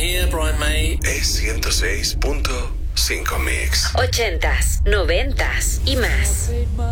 here, Brian May. Es 106.5 Mix. 80s, 90s y más.